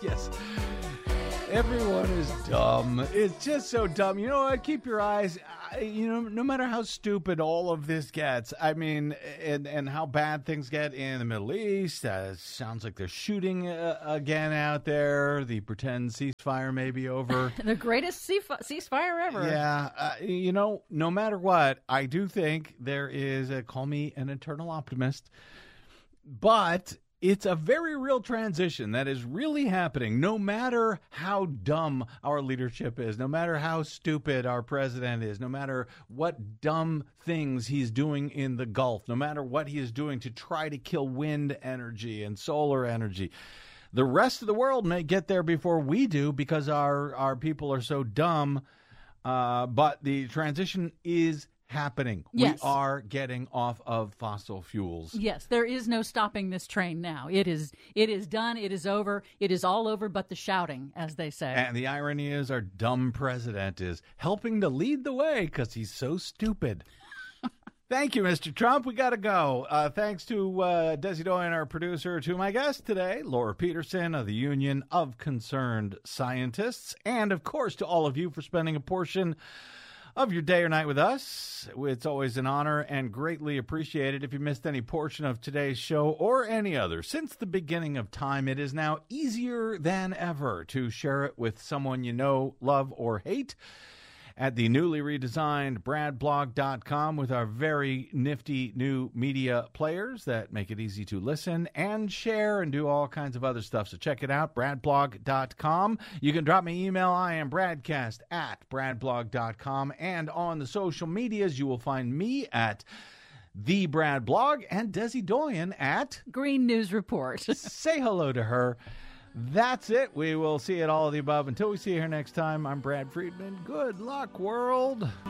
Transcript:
Yes. Everyone is dumb. It's just so dumb. You know what? Keep your eyes, no matter how stupid all of this gets, I mean, and how bad things get in the Middle East, sounds like they're shooting again out there. The pretend ceasefire may be over. The greatest ceasefire ever. Yeah. No matter what, I do think there is, call me an eternal optimist, but it's a very real transition that is really happening, no matter how dumb our leadership is, no matter how stupid our president is, no matter what dumb things he's doing in the Gulf, no matter what he is doing to try to kill wind energy and solar energy. The rest of the world may get there before we do because our people are so dumb, but the transition is happening. Yes. We are getting off of fossil fuels. Yes, there is no stopping this train now. It is done. It is over. It is all over but the shouting, as they say. And the irony is our dumb president is helping to lead the way because he's so stupid. Thank you, Mr. Trump. We got to go. Thanks to Desi Doyen, our producer, to my guest today, Laura Peterson of the Union of Concerned Scientists, and, of course, to all of you for spending a portion of your day or night with us. It's always an honor and greatly appreciated. If you missed any portion of today's show or any other since the beginning of time, it is now easier than ever to share it with someone you know, love, or hate at the newly redesigned bradblog.com with our very nifty new media players that make it easy to listen and share and do all kinds of other stuff. So check it out, bradblog.com. You can drop me email. I am bradcast@bradblog.com. And on the social medias, you will find me at The Brad Blog and Desi Doyen at Green News Report. Say hello to her. That's it. We will see it all of the above. Until we see you here next time, I'm Brad Friedman. Good luck, world.